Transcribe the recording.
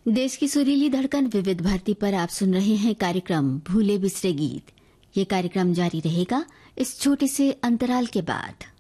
देश की सुरीली धड़कन विविध भारती पर आप सुन रहे हैं कार्यक्रम भूले बिसरे गीत। ये कार्यक्रम जारी रहेगा इस छोटे से अंतराल के बाद।